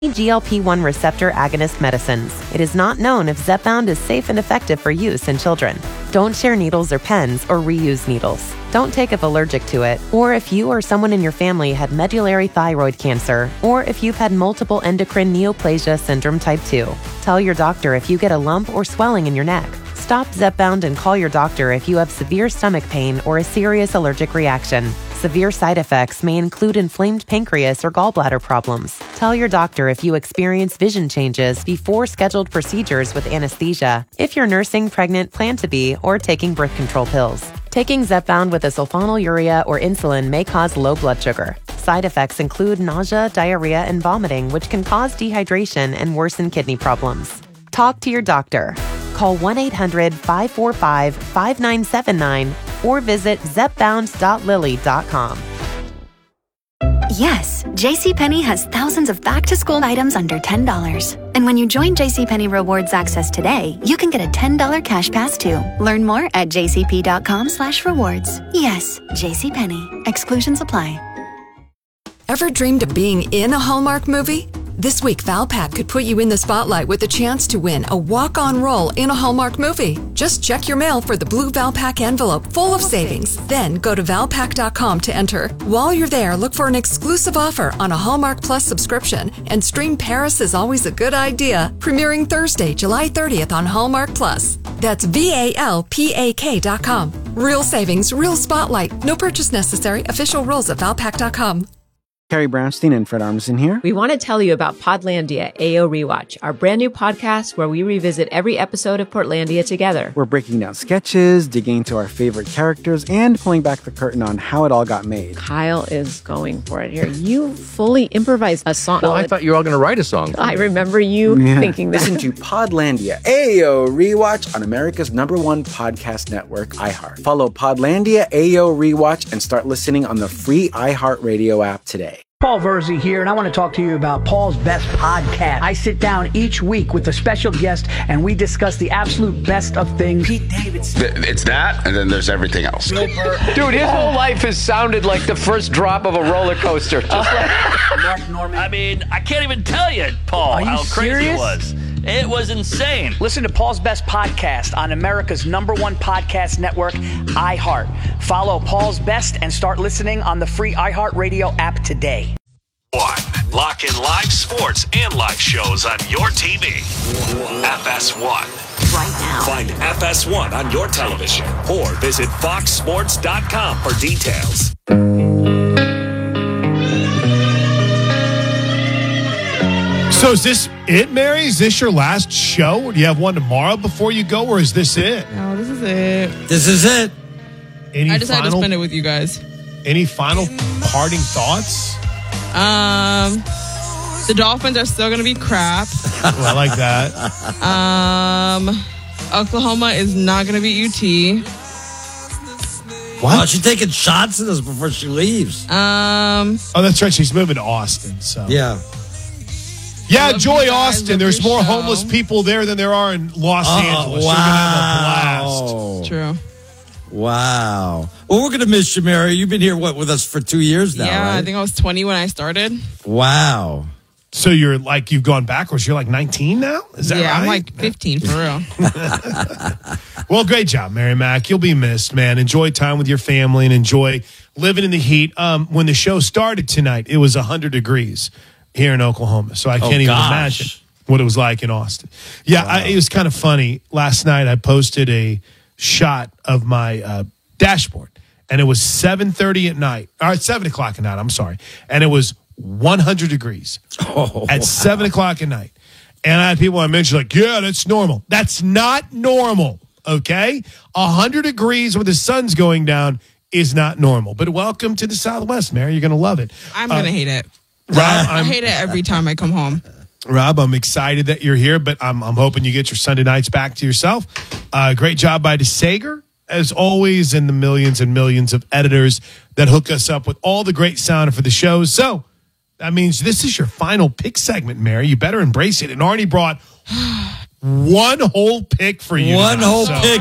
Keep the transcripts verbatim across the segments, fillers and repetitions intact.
G L P one receptor agonist medicines. It is not known if Zepbound is safe and effective for use in children. Don't share needles or pens or reuse needles. Don't take if allergic to it, or if you or someone in your family had medullary thyroid cancer, or if you've had multiple endocrine neoplasia syndrome type two. Tell your doctor if you get a lump or swelling in your neck. Stop Zepbound and call your doctor if you have severe stomach pain or a serious allergic reaction. Severe side effects may include inflamed pancreas or gallbladder problems. Tell your doctor if you experience vision changes before scheduled procedures with anesthesia, if you're nursing, pregnant, plan to be, or taking birth control pills. Taking Zepbound with a sulfonylurea or insulin may cause low blood sugar. Side effects include nausea, diarrhea, and vomiting, which can cause dehydration and worsen kidney problems. Talk to your doctor. Call one eight hundred five four five five nine seven nine or visit zepbound dot lilly dot com. Yes, JCPenney has thousands of back-to-school items under ten dollars. And when you join JCPenney Rewards Access today, you can get a ten dollars cash pass too. Learn more at jcp.com slash rewards. Yes, JCPenney. Exclusions apply. Ever dreamed of being in a Hallmark movie? This week, Valpak could put you in the spotlight with a chance to win a walk-on role in a Hallmark movie. Just check your mail for the blue Valpak envelope full of savings. Then go to valpak dot com to enter. While you're there, look for an exclusive offer on a Hallmark Plus subscription and stream Paris is Always a Good Idea, premiering Thursday, July thirtieth on Hallmark Plus. That's V A L P A K dot com. Real savings, real spotlight. No purchase necessary. Official rules at valpak dot com. Carrie Brownstein and Fred Armisen here. We want to tell you about Podlandia A O Rewatch, our brand new podcast where we revisit every episode of Portlandia together. We're breaking down sketches, digging into our favorite characters, and pulling back the curtain on how it all got made. Kyle is going for it here. You fully improvised a song. Well, I thought you were all going to write a song. I remember you yeah. thinking that. Listen to Podlandia A O Rewatch on America's number one podcast network, iHeart. Follow Podlandia A O Rewatch and start listening on the free iHeartRadio app today. Paul Verzi here, and I want to talk to you about Paul's Best Podcast. I sit down each week with a special guest, and we discuss the absolute best of things. Pete Davidson. It's that, and then there's everything else. Dude, his whole life has sounded like the first drop of a roller coaster. Just like Mark Norman. I mean, I can't even tell you, Paul, how crazy serious? it was. It was insane. Listen to Paul's Best Podcast on America's number one podcast network, iHeart. Follow Paul's Best and start listening on the free iHeartRadio app today. One. Lock in live sports and live shows on your T V. F S one. Right now. Find F S one on your television or visit fox sports dot com for details. So is this it, Mary? Is this your last show? Do you have one tomorrow before you go, or is this it? No, this is it. This is it. Any I decided final, to spend it with you guys. Any final parting thoughts? Um, the Dolphins are still going to be crap. Well, I like that. Um, Oklahoma is not going to beat U T. What? Oh, she's taking shots at us before she leaves. Um. Oh, that's right. She's moving to Austin. So yeah. Yeah, enjoy Austin. There's more show. homeless people there than there are in Los oh, Angeles. Wow. You're going to have a blast. True. Wow. Well, we're going to miss you, Mary. You've been here, what, with us for two years now, Yeah, right? I think I was twenty when I started. Wow. So you're like, you've gone backwards. You're like nineteen now? Is that yeah, right? I'm like fifteen for real. Well, great job, Mary Mac. You'll be missed, man. Enjoy time with your family and enjoy living in the heat. Um, when the show started tonight, it was one hundred degrees here in Oklahoma. So I can't oh, even gosh. imagine what it was like in Austin. Yeah, wow. I, it was kind of funny. Last night I posted a shot of my uh, dashboard, and it was seven thirty at night. All right, seven o'clock at night, I'm sorry. And it was one hundred degrees oh, at wow. seven o'clock at night. And I had people I mentioned like, yeah, that's normal. That's not normal, okay? one hundred degrees when the sun's going down is not normal. But welcome to the Southwest, Mary. You're going to love it. I'm uh, going to hate it. Rob, I I'm, hate it every time I come home. Rob, I'm excited that you're here, but I'm, I'm hoping you get your Sunday nights back to yourself. Uh, great job by DeSager, as always, and the millions and millions of editors that hook us up with all the great sound for the shows. So that means this is your final pick segment, Mary. You better embrace it. And Arnie brought one whole pick for you. One now, whole so. pick. Honored.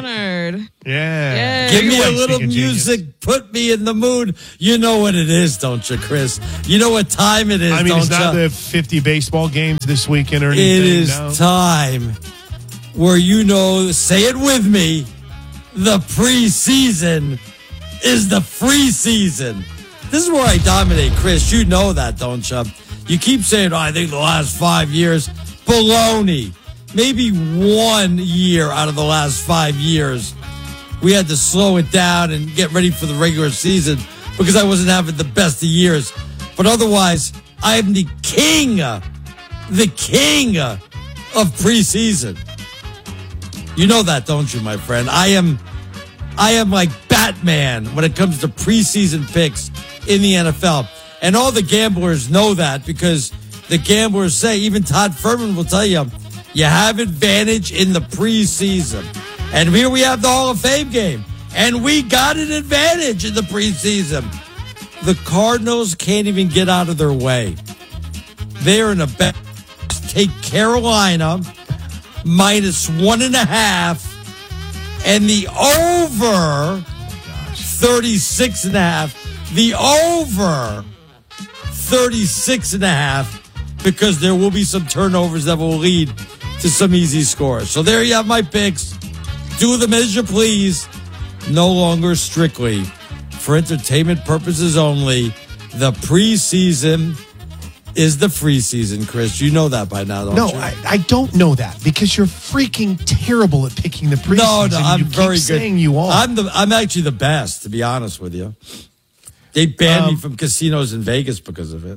award. Yeah. Give me a Anyway, little Stinking music. Genius. Put me in the mood. You know what it is, don't you, Chris? You know what time it is, I mean, don't it's not you? the fifty baseball games this weekend or anything. It is no? time where you know, say it with me, the preseason is the free season. This is where I dominate, Chris. You know that, don't you? You keep saying, oh, I think the last five years. Baloney. Maybe one year out of the last five years, we had to slow it down and get ready for the regular season because I wasn't having the best of years. But otherwise, I am the king, the king of preseason. You know that, don't you, my friend? I am, I am like Batman when it comes to preseason picks in the N F L. And all the gamblers know that because the gamblers say, even Todd Furman will tell you, you have advantage in the preseason. And here we have the Hall of Fame game. And we got an advantage in the preseason. The Cardinals can't even get out of their way. They're in a bet. Take Carolina minus one and a half. And the over thirty-six and a half. The over thirty-six and a half. Because there will be some turnovers that will lead to some easy scores. So there you have my picks. Do them as you please. No longer strictly for entertainment purposes only. The preseason is the free season, Chris. You know that by now, don't no, you? No, I, I don't know that because you're freaking terrible at picking the preseason. No, no, I'm you very keep good. Saying you are. I'm the. I'm actually the best, to be honest with you. They banned Um, me from casinos in Vegas because of it.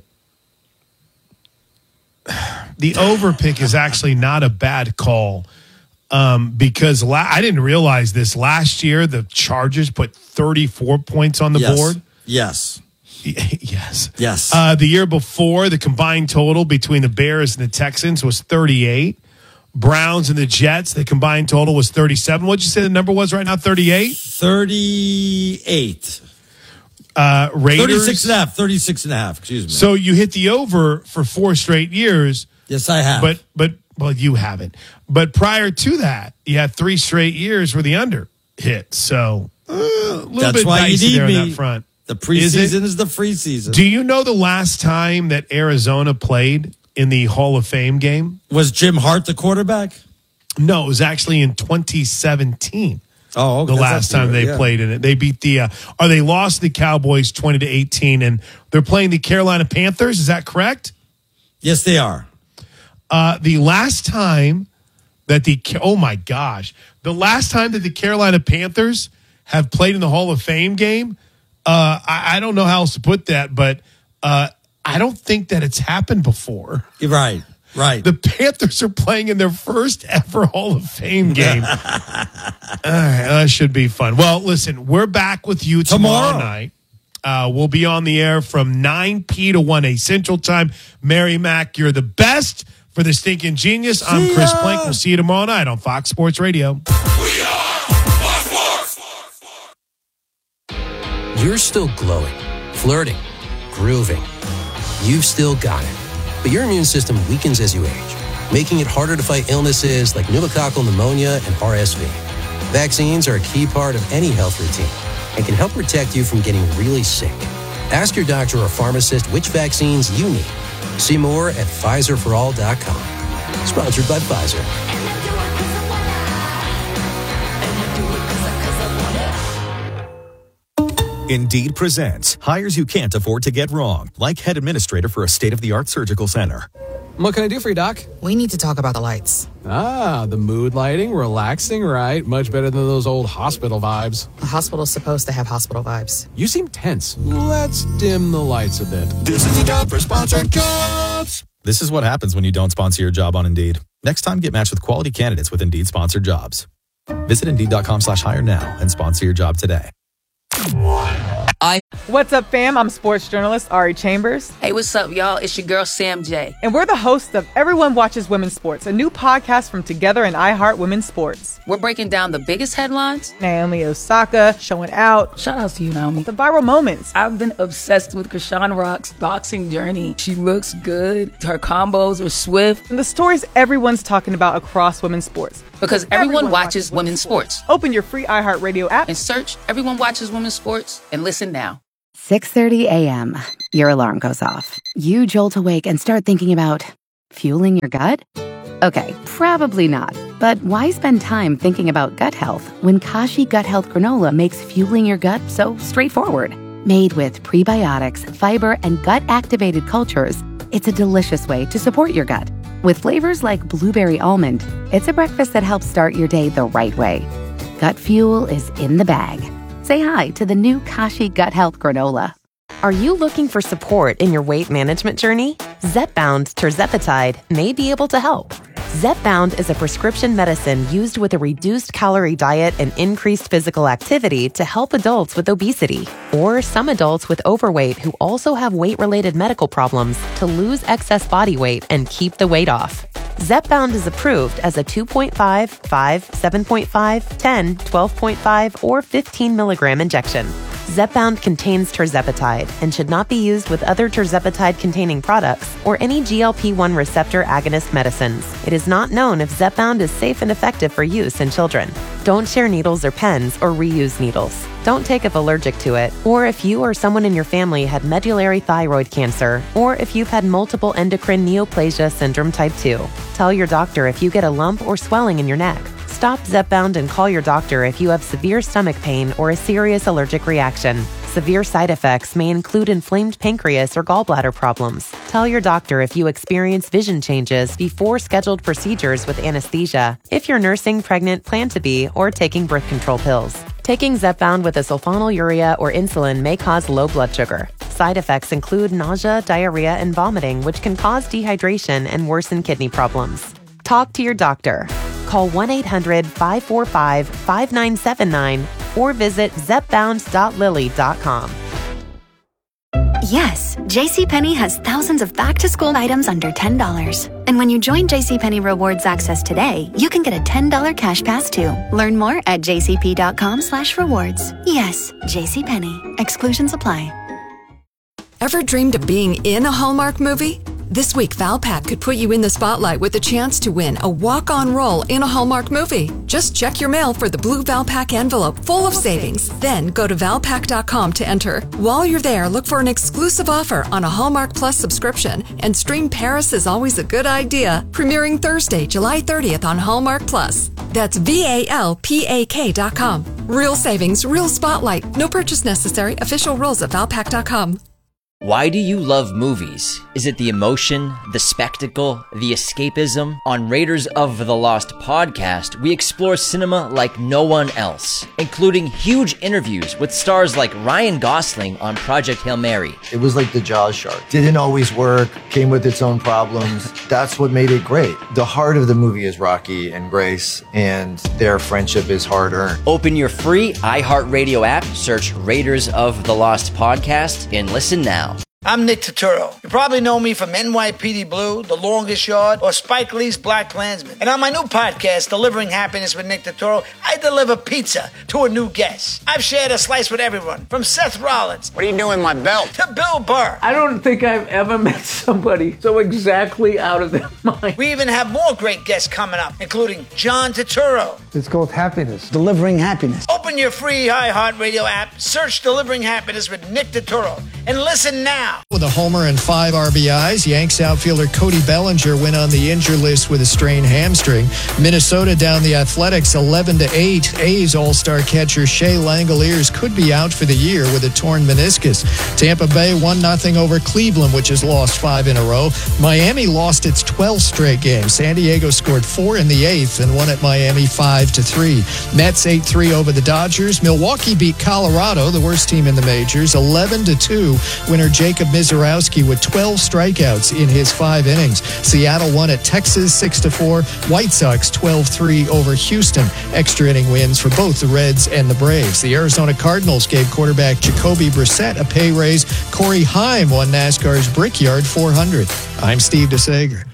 The over pick is actually not a bad call um, because la- I didn't realize this. Last year, the Chargers put thirty-four points on the Yes. board. Yes. yes. Yes. Uh, the year before, the combined total between the Bears and the Texans was thirty-eight. Browns and the Jets, the combined total was thirty-seven. What'd you say the number was right now? thirty-eight? thirty-eight. Uh, Raiders. thirty-six and a half. thirty-six and a half. Excuse me. So you hit the over for four straight years. Yes, I have. But, but, well, you haven't. But prior to that, you had three straight years where the under hit. So uh, a little That's bit why you dicey need there me. on that front. The preseason is, is the free season. Do you know the last time that Arizona played in the Hall of Fame game? Was Jim Hart the quarterback? No, it was actually in twenty seventeen. Oh, okay. The last time they yeah. played in it. They beat the, uh, or they lost the Cowboys twenty to eighteen, and they're playing the Carolina Panthers. Is that correct? Yes, they are. Uh, the last time that the, oh my gosh, the last time that the Carolina Panthers have played in the Hall of Fame game, uh, I, I don't know how else to put that, but uh, I don't think that it's happened before. Right. Right. The Panthers are playing in their first ever Hall of Fame game. All right, that should be fun. Well, listen, we're back with you tomorrow, tomorrow. night. Uh, we'll be on the air from nine p to one a Central Time. Mary Mack, you're the best for the Stinking Genius. See I'm Chris ya. Plank. We'll see you tomorrow night on Fox Sports Radio. We are Fox Sports. You're still glowing, flirting, grooving. You've still got it. But your immune system weakens as you age, making it harder to fight illnesses like pneumococcal pneumonia and R S V. Vaccines are a key part of any health routine and can help protect you from getting really sick. Ask your doctor or pharmacist which vaccines you need. See more at Pfizer for all dot com. Sponsored by Pfizer. Indeed presents hires you can't afford to get wrong, like head administrator for a state-of-the-art surgical center. What can I do for you, Doc? We need to talk about the lights. Ah, the mood lighting, relaxing, right? Much better than those old hospital vibes. A hospital's supposed to have hospital vibes. You seem tense. Let's dim the lights a bit. This is the job for sponsored jobs. This is what happens when you don't sponsor your job on Indeed. Next time, get matched with quality candidates with Indeed sponsored jobs. Visit Indeed.com slash hire now and sponsor your job today. I What's up, fam? I'm sports journalist Ari Chambers. Hey, what's up, y'all? It's your girl, Sam J. And we're the hosts of Everyone Watches Women's Sports, a new podcast from Together and iHeart Women's Sports. We're breaking down the biggest headlines. Naomi Osaka showing out. Shout out to you, Naomi. The viral moments. I've been obsessed with Krishan Rock's boxing journey. She looks good. Her combos are swift. And the stories everyone's talking about across women's sports. Because everyone, everyone watches women's sports. Open your free iHeartRadio app and search Everyone Watches Women's Sports and listen now. six thirty a.m. Your alarm goes off. You jolt awake and start thinking about fueling your gut? Okay, probably not. But why spend time thinking about gut health when Kashi Gut Health Granola makes fueling your gut so straightforward? Made with prebiotics, fiber, and gut-activated cultures, it's a delicious way to support your gut. With flavors like blueberry almond, it's a breakfast that helps start your day the right way. Gut fuel is in the bag. Say hi to the new Kashi Gut Health Granola. Are you looking for support in your weight management journey? Zepbound tirzepatide may be able to help. Zepbound is a prescription medicine used with a reduced calorie diet and increased physical activity to help adults with obesity or some adults with overweight who also have weight-related medical problems to lose excess body weight and keep the weight off. Zepbound is approved as a two point five, five, seven point five, ten, twelve point five, or fifteen milligram injection. Zepbound contains tirzepatide and should not be used with other tirzepatide-containing products or any G L P one receptor agonist medicines. It is not known if Zepbound is safe and effective for use in children. Don't share needles or pens or reuse needles. Don't take if allergic to it, or if you or someone in your family had medullary thyroid cancer, or if you've had multiple endocrine neoplasia syndrome type two. Tell your doctor if you get a lump or swelling in your neck. Stop Zepbound and call your doctor if you have severe stomach pain or a serious allergic reaction. Severe side effects may include inflamed pancreas or gallbladder problems. Tell your doctor if you experience vision changes before scheduled procedures with anesthesia, if you're nursing, pregnant, plan to be, or taking birth control pills. Taking Zepbound with a sulfonylurea or insulin may cause low blood sugar. Side effects include nausea, diarrhea, and vomiting, which can cause dehydration and worsen kidney problems. Talk to your doctor. Call one eight hundred, five four five, five nine seven nine or visit zepbound dot lilly dot com. Yes, JCPenney has thousands of back-to-school items under ten dollars. And when you join JCPenney Rewards Access today, you can get a ten dollars cash pass too. Learn more at jcp.com slash rewards. Yes, JCPenney. Exclusions apply. Ever dreamed of being in a Hallmark movie? This week, Valpak could put you in the spotlight with a chance to win a walk-on role in a Hallmark movie. Just check your mail for the blue Valpak envelope full of savings. Then go to valpak dot com to enter. While you're there, look for an exclusive offer on a Hallmark Plus subscription and stream Paris is Always a Good Idea, premiering Thursday, July thirtieth on Hallmark Plus. That's V A L P A K dot com. Real savings, real spotlight. No purchase necessary. Official rules at valpak dot com. Why do you love movies? Is it the emotion, the spectacle, the escapism? On Raiders of the Lost podcast, we explore cinema like no one else, including huge interviews with stars like Ryan Gosling on Project Hail Mary. It was like the Jaws shark. Didn't always work, came with its own problems. That's what made it great. The heart of the movie is Rocky and Grace, and their friendship is hard-earned. Open your free iHeartRadio app, search Raiders of the Lost podcast, and listen now. I'm Nick Turturro. You probably know me from N Y P D Blue, The Longest Yard, or Spike Lee's Black Klansman. And on my new podcast, Delivering Happiness with Nick Turturro, I deliver pizza to a new guest. I've shared a slice with everyone, from Seth Rollins. What are you doing with my belt? To Bill Burr. I don't think I've ever met somebody so exactly out of their mind. We even have more great guests coming up, including John Turturro. It's called Happiness. Delivering Happiness. Open your free iHeartRadio app, search Delivering Happiness with Nick Turturro, and listen now. With a homer and five R B Is, Yanks outfielder Cody Bellinger went on the injured list with a strained hamstring. Minnesota down the Athletics eleven to eight. A's all-star catcher Shea Langoliers could be out for the year with a torn meniscus. Tampa Bay one nothing over Cleveland, which has lost five in a row. Miami lost its twelfth straight game. San Diego scored four in the eighth and won at Miami five to three. Mets eight three over the Dodgers. Milwaukee beat Colorado, the worst team in the majors, eleven to two. Winner Jacob Mizorowski with twelve strikeouts in his five innings. Seattle won at Texas six to four. White Sox twelve three over Houston. Extra inning wins for both the Reds and the Braves. The Arizona Cardinals gave quarterback Jacoby Brissett a pay raise. Corey Haim won NASCAR's Brickyard four hundred. I'm Steve DeSager.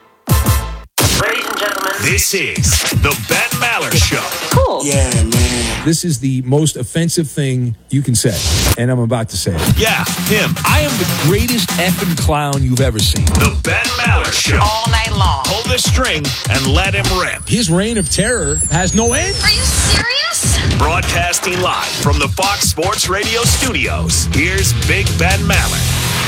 Ladies and gentlemen, this is the Ben Maller Show. Cool. Yeah, man. This is the most offensive thing you can say, and I'm about to say it. Yeah, him. I am the greatest effing clown you've ever seen. The Ben Maller Show. All night long. Pull the string and let him rip. His reign of terror has no end. Are you serious? Broadcasting live from the Fox Sports Radio studios, here's Big Ben Maller.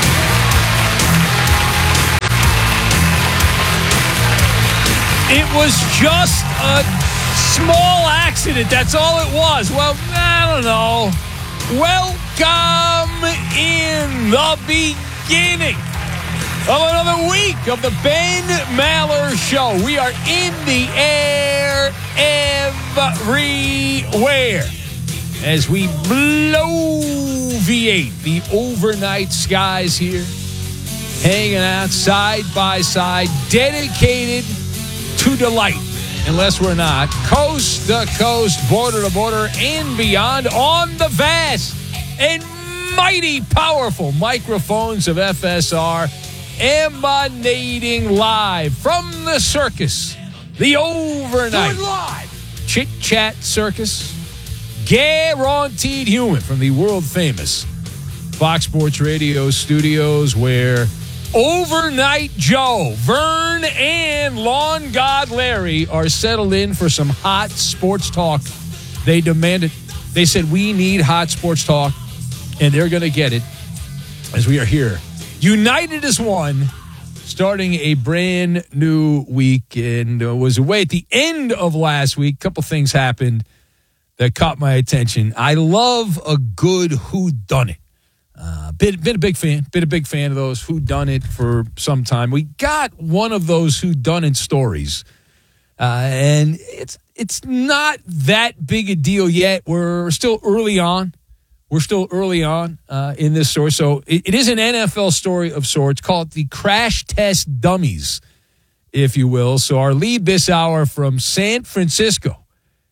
It was just a small accident. That's all it was. Well, I don't know. Welcome in the beginning of another week of the Ben Maller Show. We are in the air everywhere as we bloviate the overnight skies here, hanging out side by side, dedicated to delight, unless we're not, coast to coast, border to border, and beyond on the vast and mighty powerful microphones of F S R, emanating live from the circus, the overnight Chit Chat Circus, guaranteed human from the world famous Fox Sports Radio studios, where Overnight Joe, Vern, and Lawn God Larry are settled in for some hot sports talk. They demanded, they said, we need hot sports talk, and they're going to get it as we are here, united as one, starting a brand new week. And uh, was away at the end of last week. A couple things happened that caught my attention. I love a good whodunit. Uh, been, been a big fan, been a big fan of those whodunit for some time. We got one of those whodunit stories, uh, and it's it's not that big a deal yet. We're still early on. We're still early on uh, in this story. So it, it is an N F L story of sorts. Call it the Crash Test Dummies, if you will. So our lead this hour from San Francisco,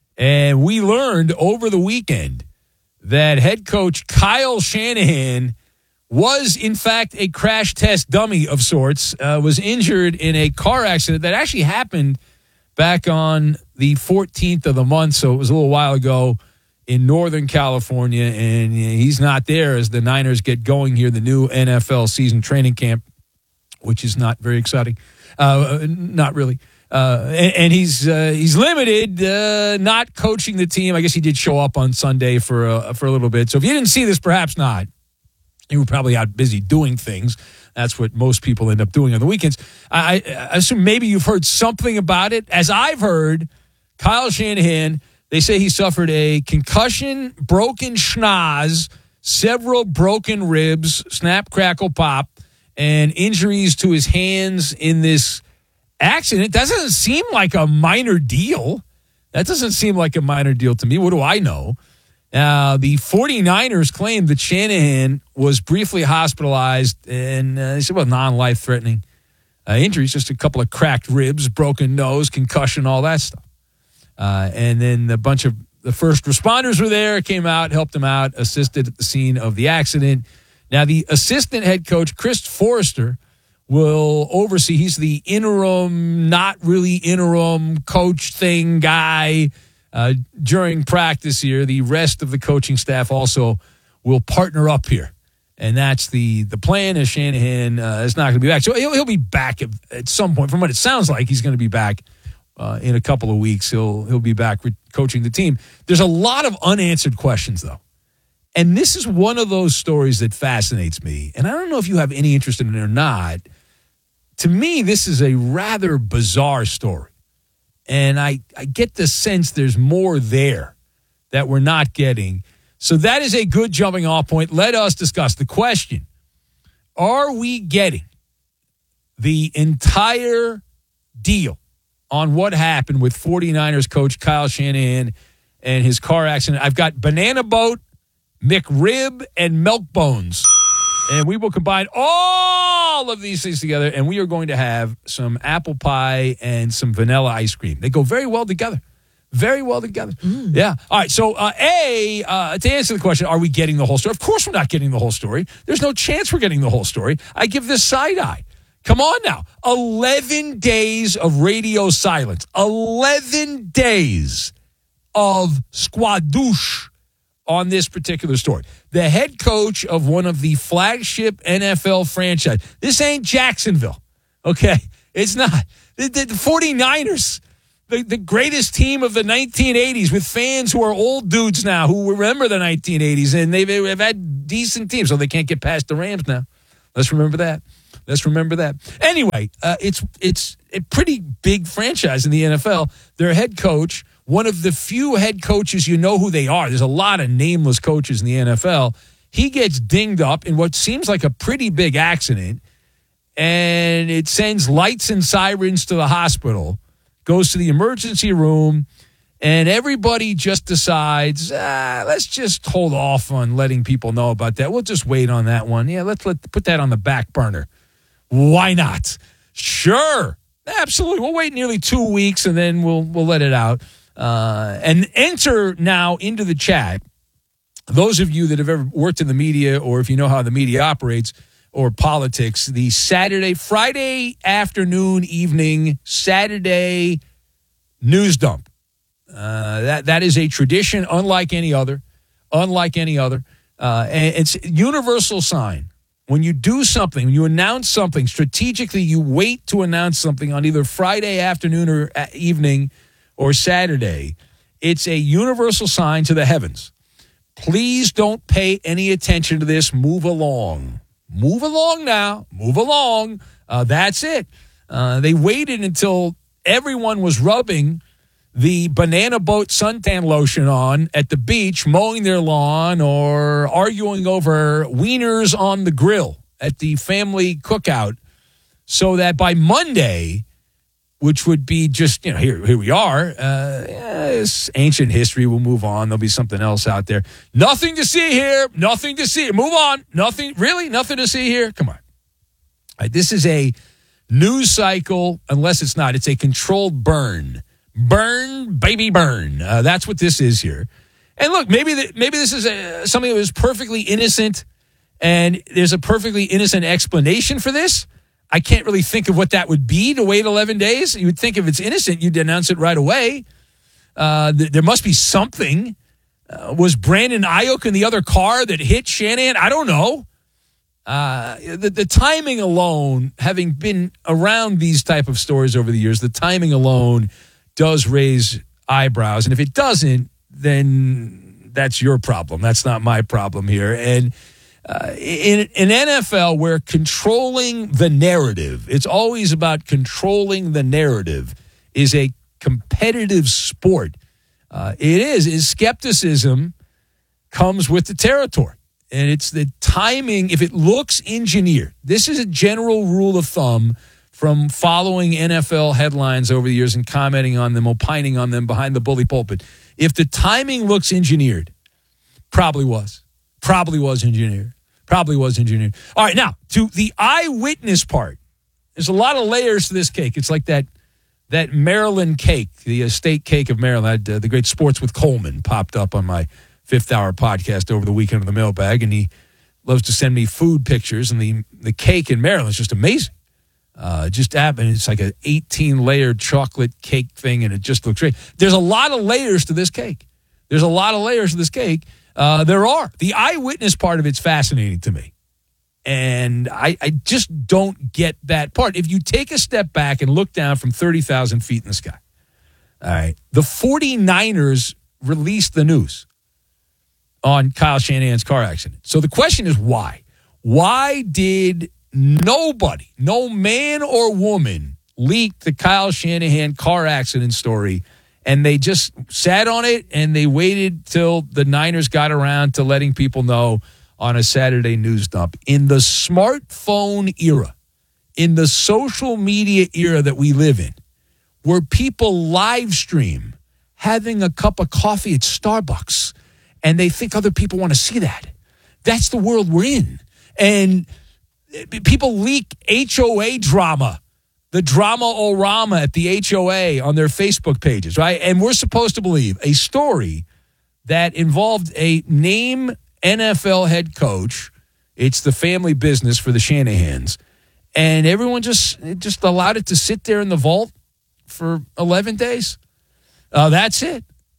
and we learned over the weekend that head coach Kyle Shanahan was, in fact, a crash test dummy of sorts, uh, was injured in a car accident that actually happened back on the fourteenth of the month, so it was a little while ago in Northern California, and he's not there as the Niners get going here, the new N F L season training camp, which is not very exciting. Uh, not really. Uh, and, and he's uh, he's limited, uh, not coaching the team. I guess he did show up on Sunday for a, for a little bit. So if you didn't see this, perhaps not. You were probably out busy doing things. That's what most people end up doing on the weekends. I, I assume maybe you've heard something about it. As I've heard, Kyle Shanahan, they say he suffered a concussion, broken schnoz, several broken ribs, snap, crackle, pop, and injuries to his hands in this accident. That doesn't seem like a minor deal. That doesn't seem like a minor deal to me. What do I know? Uh, the 49ers claimed that Shanahan was briefly hospitalized, and uh, they said, well, non-life-threatening uh, injuries, just a couple of cracked ribs, broken nose, concussion, all that stuff. Uh, and then a bunch of the first responders were there, came out, helped him out, assisted at the scene of the accident. Now, the assistant head coach, Chris Forrester, will oversee. He's the interim, not really interim coach thing guy uh, during practice here. The rest of the coaching staff also will partner up here. And that's the, the plan, as Shanahan uh, is not going to be back. So he'll, he'll be back at, at some point. From what it sounds like, he's going to be back uh, in a couple of weeks. He'll, he'll be back re- coaching the team. There's a lot of unanswered questions, though. And this is one of those stories that fascinates me. And I don't know if you have any interest in it or not. To me, this is a rather bizarre story. And I, I get the sense there's more there that we're not getting. So that is a good jumping off point. Let us discuss the question. Are we getting the entire deal on what happened with 49ers coach Kyle Shanahan and his car accident? I've got Banana Boat, McRib, and Milk Bones. And we will combine all of these things together, and we are going to have some apple pie and some vanilla ice cream. They go very well together. Very well together. Mm. Yeah. All right. So, uh, A, uh, to answer the question, are we getting the whole story? Of course we're not getting the whole story. There's no chance we're getting the whole story. I give this side eye. Come on now. eleven days of radio silence. eleven days. of squadouche on this particular story. The head coach of one of the flagship N F L franchise. This ain't Jacksonville, okay? It's not. The, the, the 49ers, the, the greatest team of the nineteen eighties with fans who are old dudes now who remember the nineteen eighties, and they've, they've had decent teams, so they can't get past the Rams now. Let's remember that. Let's remember that. Anyway, uh, it's it's a pretty big franchise in the N F L. Their head coach, one of the few head coaches you know who they are. There's a lot of nameless coaches in the N F L. He gets dinged up in what seems like a pretty big accident, and it sends lights and sirens to the hospital, goes to the emergency room, and everybody just decides, ah, let's just hold off on letting people know about that. We'll just wait on that one. Yeah, let's let put that on the back burner. Why not? Sure. Absolutely. We'll wait nearly two weeks, and then we'll we'll let it out. Uh, and enter now into the chat, those of you that have ever worked in the media, or if you know how the media operates, or politics, the Saturday, Friday afternoon, evening, Saturday news dump. Uh, that that is a tradition unlike any other, unlike any other. Uh, and it's a universal sign. When you do something, when you announce something, strategically you wait to announce something on either Friday afternoon or evening or Saturday. It's a universal sign to the heavens. Please don't pay any attention to this. Move along. Move along now. Move along. Uh, that's it. Uh, they waited until everyone was rubbing the banana boat suntan lotion on at the beach, mowing their lawn, or arguing over wieners on the grill at the family cookout, so that by Monday, which would be just, you know, here, here we are, uh, yeah, it's ancient history. We'll move on. There'll be something else out there. Nothing to see here. Nothing to see. Move on. Nothing, really? Nothing to see here? Come on. All right, this is a news cycle, unless it's not. It's a controlled burn. Burn, baby, burn. Uh, that's what this is here. And look, maybe the, maybe this is a, something that was perfectly innocent, and there's a perfectly innocent explanation for this. I can't really think of what that would be to wait eleven days. You would think if it's innocent, you'd announce it right away. Uh, th- there must be something. Uh, was Brandon Ayuk in the other car that hit Shanahan? I don't know. Uh, the, the timing alone, having been around these type of stories over the years, the timing alone does raise eyebrows. And if it doesn't, then that's your problem. That's not my problem here. And uh, in an N F L where controlling the narrative, it's always about controlling the narrative, is a competitive sport. Uh, it is. Is skepticism comes with the territory. And it's the timing. If it looks engineered, this is a general rule of thumb from following N F L headlines over the years and commenting on them, opining on them behind the bully pulpit. If the timing looks engineered, probably was. Probably was engineered. Probably was engineered. All right, now, to the eyewitness part. There's a lot of layers to this cake. It's like that that Maryland cake, the state cake of Maryland. Uh, the great Sports with Coleman popped up on my fifth hour podcast over the weekend of the mailbag, and he loves to send me food pictures, and the, the cake in Maryland is just amazing. Uh, just happened. It's like an eighteen-layer chocolate cake thing, and it just looks great. There's a lot of layers to this cake. There's a lot of layers to this cake. Uh, there are. The eyewitness part of it's fascinating to me. And I, I just don't get that part. If you take a step back and look down from thirty thousand feet in the sky, all right, the 49ers released the news on Kyle Shanahan's car accident. So the question is why? Why did nobody, no man or woman, leak the Kyle Shanahan car accident story, and they just sat on it and they waited till the Niners got around to letting people know on a Saturday news dump? In the smartphone era, in the social media era that we live in, where people live stream having a cup of coffee at Starbucks and they think other people want to see that. That's the world we're in. And people leak H O A drama, the drama-o-rama at the H O A on their Facebook pages, right? And we're supposed to believe a story that involved a name N F L head coach. It's the family business for the Shanahans. And everyone just just allowed it to sit there in the vault for eleven days. Uh, that's it.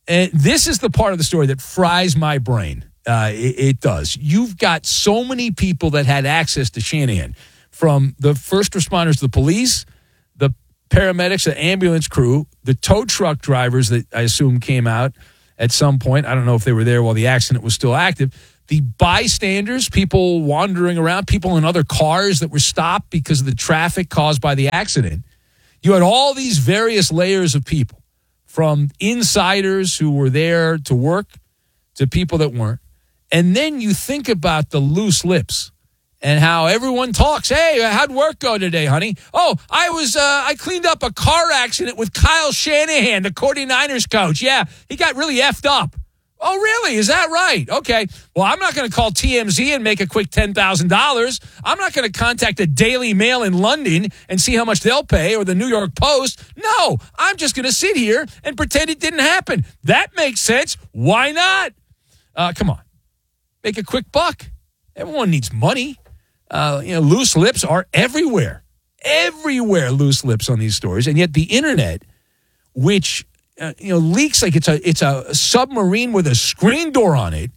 And this is the part of the story that fries my brain. Uh, it, it does. You've got so many people that had access to Shanahan, from the first responders to the police, the paramedics, the ambulance crew, the tow truck drivers that I assume came out at some point. I don't know if they were there while the accident was still active. The bystanders, people wandering around, people in other cars that were stopped because of the traffic caused by the accident. You had all these various layers of people, from insiders who were there to work to people that weren't. And then you think about the loose lips and how everyone talks. Hey, how'd work go today, honey? Oh, I was, uh, I cleaned up a car accident with Kyle Shanahan, the 49ers coach. Yeah, he got really effed up. Oh, really? Is that right? Okay. Well, I'm not going to call T M Z and make a quick ten thousand dollars. I'm not going to contact the Daily Mail in London and see how much they'll pay, or the New York Post. No, I'm just going to sit here and pretend it didn't happen. That makes sense. Why not? Uh, come on. Make a quick buck. Everyone needs money. Uh, you know, loose lips are everywhere. Everywhere loose lips on these stories. And yet the internet, which... Uh, you know, leaks like it's a it's a submarine with a screen door on it,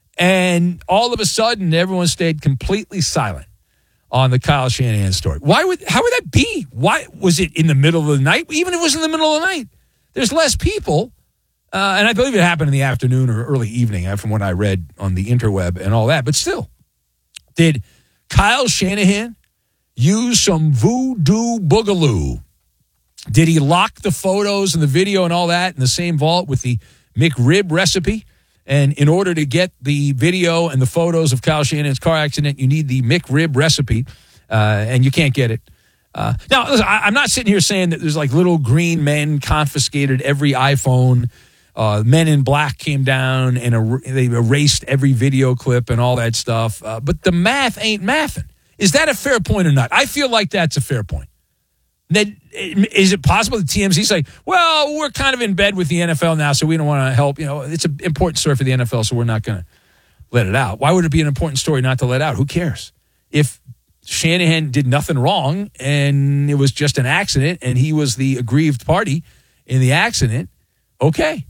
and all of a sudden everyone stayed completely silent on the Kyle Shanahan story. Why would how would that be? Why was it in the middle of the night? Even if it was in the middle of the night, there's less people, uh, and I believe it happened in the afternoon or early evening, uh, from what I read on the interweb and all that. But still, did Kyle Shanahan use some voodoo boogaloo? Did he lock the photos and the video and all that in the same vault with the McRib recipe? And in order to get the video and the photos of Kyle Shanahan's car accident, you need the McRib recipe, uh, and you can't get it. Uh, now, listen, I, I'm not sitting here saying that there's like little green men confiscated every iPhone. Uh, Men in Black came down and er- they erased every video clip and all that stuff. Uh, but the math ain't mathing. Is that a fair point or not? I feel like that's a fair point. Then, is it possible that T M Z's like, well, we're kind of in bed with the N F L now, so we don't want to help. You know, it's an important story for the N F L, so we're not going to let it out. Why would it be an important story not to let out? Who cares? If Shanahan did nothing wrong and it was just an accident and he was the aggrieved party in the accident, okay.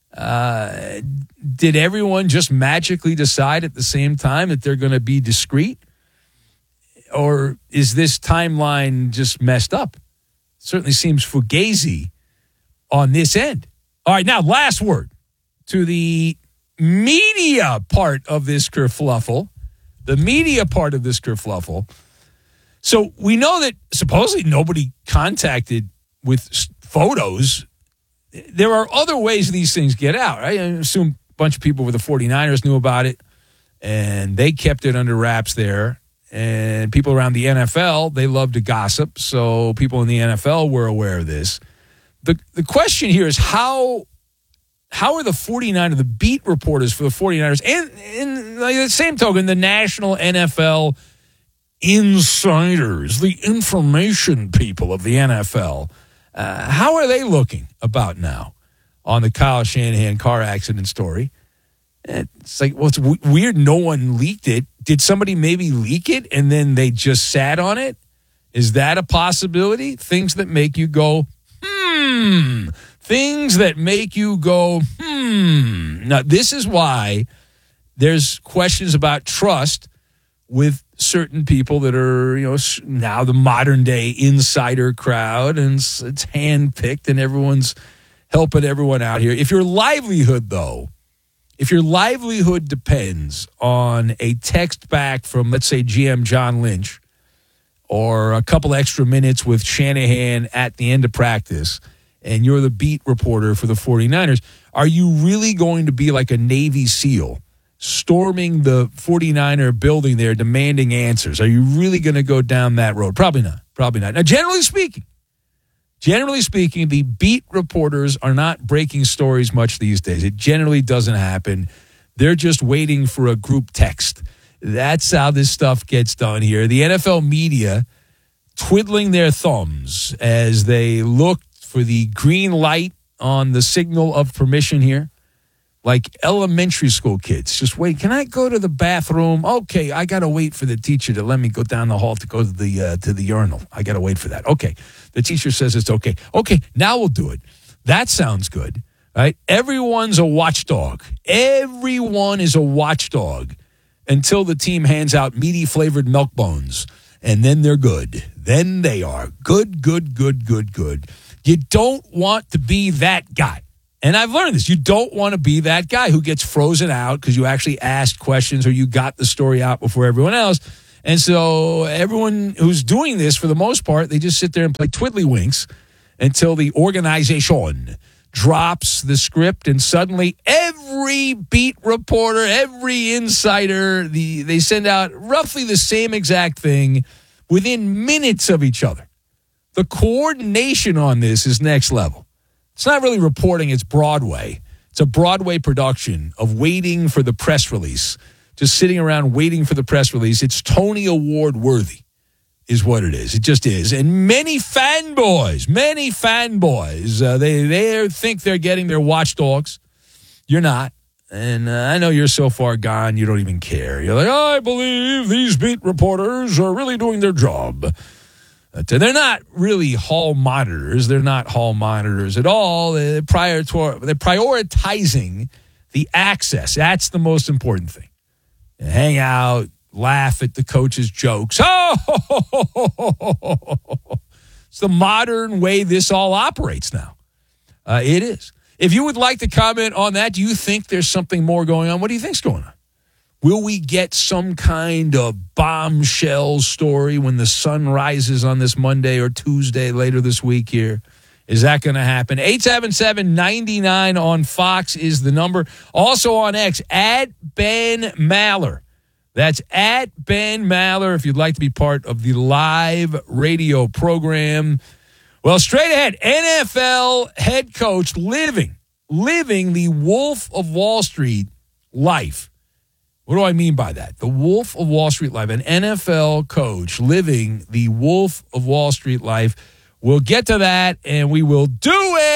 Uh, did everyone just magically decide at the same time that they're going to be discreet? Or is this timeline just messed up? Certainly seems fugazi on this end. All right, now last word to the media part of this kerfluffle. The media part of this kerfluffle. So we know that supposedly nobody contacted with photos. There are other ways these things get out, right? I assume a bunch of people with the 49ers knew about it, and they kept it under wraps there. And people around the N F L, they love to gossip, so people in the N F L were aware of this. The the question here is how how are the 49ers, the beat reporters for the 49ers, and in like the same token, the national N F L insiders, the information people of the N F L, uh, how are they looking about now on the Kyle Shanahan car accident story? It's like, well, it's w- weird no one leaked it. Did somebody maybe leak it and then they just sat on it? Is that a possibility? Things that make you go, hmm. Things that make you go, hmm. Now, this is why there's questions about trust with certain people that are, you know, now the modern day insider crowd, and it's, it's handpicked and everyone's helping everyone out here. If your livelihood, though, If your livelihood depends on a text back from, let's say, G M John Lynch, or a couple extra minutes with Shanahan at the end of practice, and you're the beat reporter for the 49ers, are you really going to be like a Navy SEAL storming the 49er building there demanding answers? Are you really going to go down that road? Probably not. Probably not. Now, generally speaking, Generally speaking, the beat reporters are not breaking stories much these days. It generally doesn't happen. They're just waiting for a group text. That's how this stuff gets done here. The N F L media twiddling their thumbs as they look for the green light on the signal of permission here. Like elementary school kids, just wait. Can I go to the bathroom? Okay, I gotta wait for the teacher to let me go down the hall to go to the uh, to the urinal. I gotta wait for that. Okay, the teacher says it's okay. Okay, now we'll do it. That sounds good. right? Everyone's a watchdog. Everyone is a watchdog until the team hands out meaty-flavored milk bones, and then they're good. Then they are good, good, good, good, good. You don't want to be that guy. And I've learned this. You don't want to be that guy who gets frozen out because you actually asked questions or you got the story out before everyone else. And so everyone who's doing this, for the most part, they just sit there and play twiddlywinks until the organization drops the script, and suddenly every beat reporter, every insider, the they send out roughly the same exact thing within minutes of each other. The coordination on this is next level. It's not really reporting, it's Broadway. It's a Broadway production of waiting for the press release, just sitting around waiting for the press release. It's Tony Award worthy is what it is. It just is. And many fanboys, many fanboys, uh, they, they think they're getting their watchdogs. You're not. And uh, I know you're so far gone, you don't even care. You're like, oh, I believe these beat reporters are really doing their job. But they're not really hall monitors. They're not hall monitors at all. They're, prior to, they're prioritizing the access. That's the most important thing. Hang out, laugh at the coach's jokes. Oh, it's the modern way this all operates now. Uh, it is. If you would like to comment on that, do you think there's something more going on? What do you think's going on? Will we get some kind of bombshell story when the sun rises on this Monday or Tuesday later this week here? Is that going to happen? eight seven seven, nine nine on Fox is the number. Also on X, at Ben Maller. That's at Ben Maller if you'd like to be part of the live radio program. Well, straight ahead, N F L head coach living, living the Wolf of Wall Street life. What do I mean by that? The Wolf of Wall Street life, an N F L coach living the Wolf of Wall Street life. We'll get to that, and we will do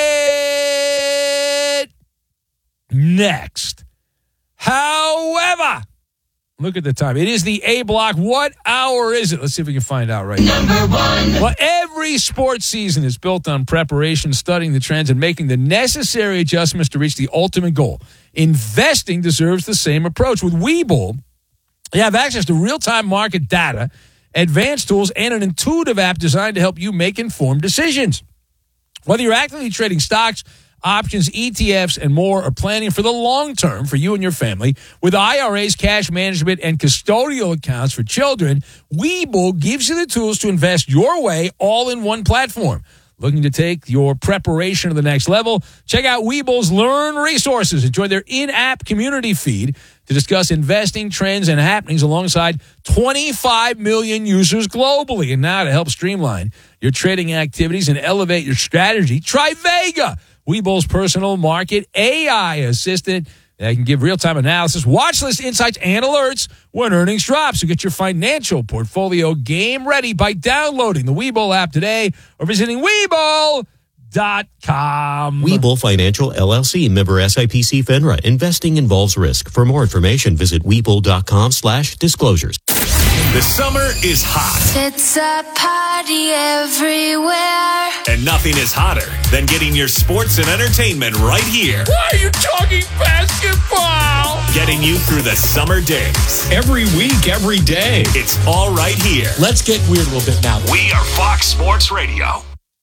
it next. However, look at the time. It is the A block. What hour is it? Let's see if we can find out right now. Number one. Well, every sports season is built on preparation, studying the trends, and making the necessary adjustments to reach the ultimate goal. Investing deserves the same approach. With Webull, you have access to real-time market data, advanced tools, and an intuitive app designed to help you make informed decisions. Whether you're actively trading stocks, options, E T Fs, and more, or planning for the long term for you and your family, with I R As, cash management, and custodial accounts for children, Webull gives you the tools to invest your way all in one platform. Looking to take your preparation to the next level? Check out Webull's Learn resources and join their in-app community feed to discuss investing trends and happenings alongside twenty-five million users globally. And now to help streamline your trading activities and elevate your strategy, try Vega, Webull's personal market A I assistant that can give real-time analysis, watch list insights, and alerts when earnings drop. So get your financial portfolio game ready by downloading the Webull app today or visiting Webull dot com. Webull Financial, L L C, member S I P C FINRA. Investing involves risk. For more information, visit Webull dot com slash disclosures. The summer is hot. It's a party everywhere. And nothing is hotter than getting your sports and entertainment right here. Why are you talking basketball? Getting you through the summer days. Every week, every day. It's all right here. Let's get weird a little bit now. We are Fox Sports Radio.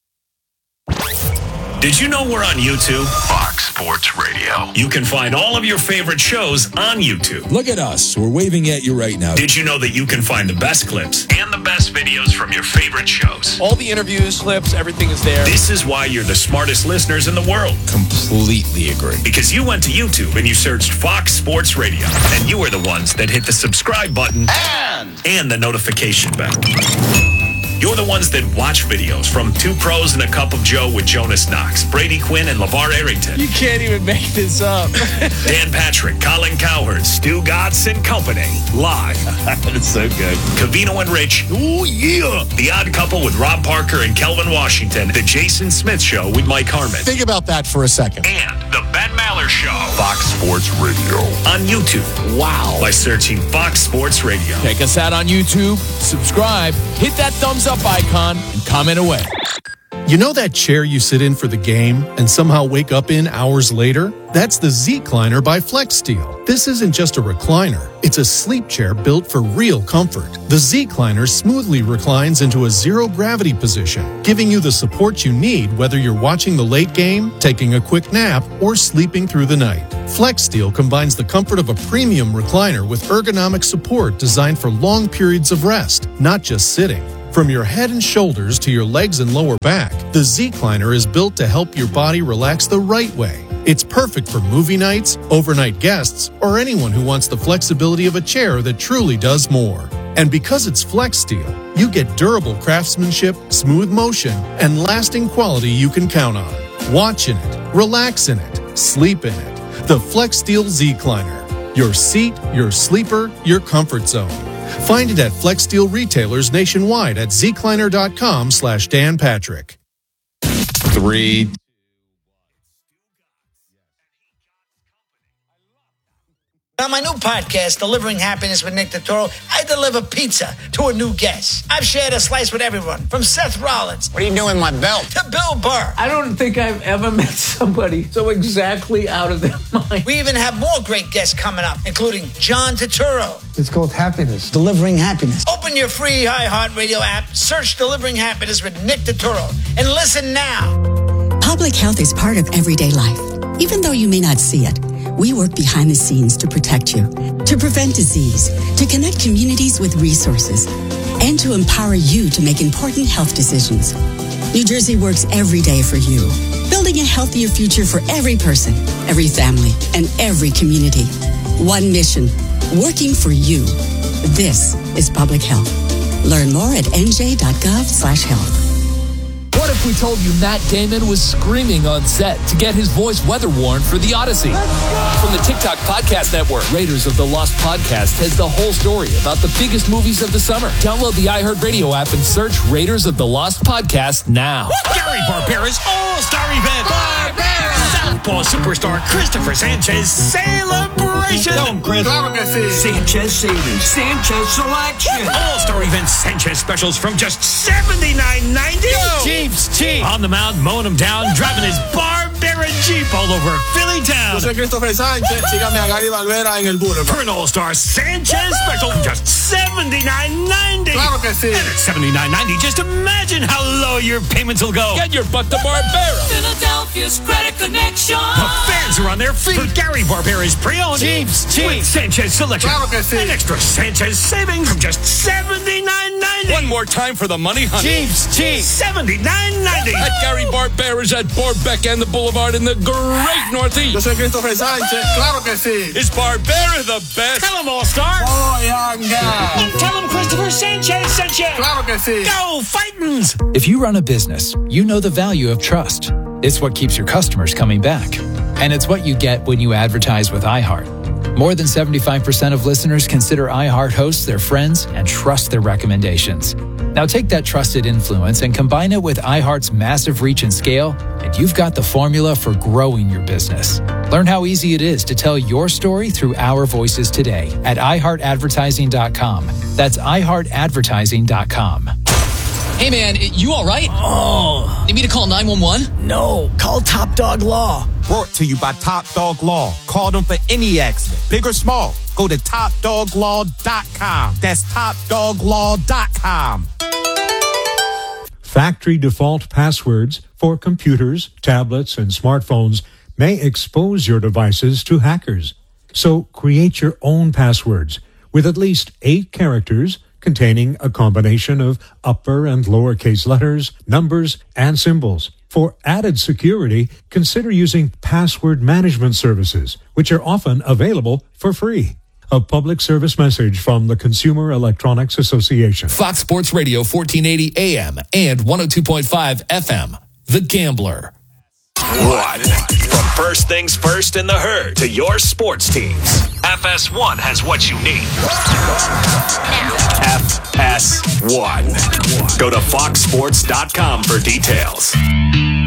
Did you know we're on YouTube? Fox Sports Radio. You can find all of your favorite shows on YouTube. Look at us. We're waving at you right now. Did you know that you can find the best clips and the best videos from your favorite shows? All the interviews, clips, everything is there. This is why you're the smartest listeners in the world. Completely agree. Because you went to YouTube and you searched Fox Sports Radio. And you are the ones that hit the subscribe button and, and the notification bell. You're the ones that watch videos from Two Pros and a Cup of Joe with Jonas Knox, Brady Quinn, and LeVar Arrington. You can't even make this up. Dan Patrick, Colin Cowherd, Stu Gotts and Company. Live. That's so good. Cavino and Rich. Ooh, yeah. The Odd Couple with Rob Parker and Kelvin Washington. The Jason Smith Show with Mike Harmon. Think about that for a second. And the Ben Maller Show. Fox Sports Radio. On YouTube. Wow. By searching Fox Sports Radio. Check us out on YouTube. Subscribe. Hit that thumbs up icon and comment away. You know that chair you sit in for the game and somehow wake up in hours later? That's the Z-Cliner by FlexSteel. This isn't just a recliner. It's a sleep chair built for real comfort. The Z-Cliner smoothly reclines into a zero-gravity position, giving you the support you need whether you're watching the late game, taking a quick nap, or sleeping through the night. FlexSteel combines the comfort of a premium recliner with ergonomic support designed for long periods of rest, not just sitting. From your head and shoulders to your legs and lower back, the Z-Cliner is built to help your body relax the right way. It's perfect for movie nights, overnight guests, or anyone who wants the flexibility of a chair that truly does more. And because it's FlexSteel, you get durable craftsmanship, smooth motion, and lasting quality you can count on. Watch in it, relax in it, sleep in it. The FlexSteel Z-Cliner. Your seat, your sleeper, your comfort zone. Find it at FlexSteel retailers nationwide at zcliner.com slash Dan Patrick. Three. On my new podcast, Delivering Happiness with Nick Totoro, I deliver pizza to a new guest. I've shared a slice with everyone, from Seth Rollins. What are you doing with my belt? To Bill Burr. I don't think I've ever met somebody so exactly out of their mind. We even have more great guests coming up, including John Turturro. It's called happiness. Delivering happiness. Open your free iHeartRadio app, search Delivering Happiness with Nick Totoro, and listen now. Public health is part of everyday life. Even though you may not see it, we work behind the scenes to protect you, to prevent disease, to connect communities with resources, and to empower you to make important health decisions. New Jersey works every day for you, building a healthier future for every person, every family, and every community. One mission, working for you. This is public health. Learn more at nj.gov slash health. What if we told you Matt Damon was screaming on set to get his voice weather-worn for The Odyssey? From the TikTok Podcast Network, Raiders of the Lost Podcast has the whole story about the biggest movies of the summer. Download the iHeartRadio app and search Raiders of the Lost Podcast now. Gary Barbera's All-Star Event. Barbera! Southpaw superstar Christopher Sanchez celebration. Tell him, Chris. Sanchez savings. Sanchez selection. All-Star Event Sanchez specials from just seventy-nine ninety. Jeeps cheap. On the mound, mowing him down, driving his Barbera Jeep all over Philly town. Yo soy Christopher Sánchez. Sígame a Gary Barbera en el Boulevard. For an All-Star Sanchez special, just seventy-nine ninety. Claro que sí. And at seventy-nine ninety, just imagine how low your payments will go. Get your butt to Barbera. Philadelphia's Credit Connection. The fans are on their feet for Gary Barbera's pre-owned Jeeps cheap. with Sanchez selection. Claro que sí. An extra Sanchez savings from just seventy-nine ninety. One more time for the money, honey. Jeeps cheap. seventy-nine ninety. At Gary Barbera's at Borbeck and the Boulevard in the great Northeast. Yo soy Christopher Sánchez. Claro que sí. Is Barbera the best? Tell him, All-Star. Oh, yeah. Tell him Christopher Sanchez sent you. Claro que sí. Go Fightins. If you run a business, you know the value of trust. It's what keeps your customers coming back. And it's what you get when you advertise with iHeart. More than seventy-five percent of listeners consider iHeart hosts their friends and trust their recommendations. Now take that trusted influence and combine it with iHeart's massive reach and scale, and you've got the formula for growing your business. Learn how easy it is to tell your story through our voices today at i heart advertising dot com. That's i heart advertising dot com. Hey man, you all right? Oh. Need me to call nine one one? No, call Top Dog Law. Brought to you by Top Dog Law. Call them for any accident, big or small. Go to top dog law dot com. That's top dog law dot com. Factory default passwords for computers, tablets, and smartphones may expose your devices to hackers. So create your own passwords with at least eight characters containing a combination of upper and lowercase letters, numbers, and symbols. For added security, consider using password management services, which are often available for free. A public service message from the Consumer Electronics Association. Fox Sports Radio, fourteen eighty A M and one oh two point five F M. The Gambler. What? From first things first in the herd to your sports teams, F S one has what you need. F S one. Go to fox sports dot com for details.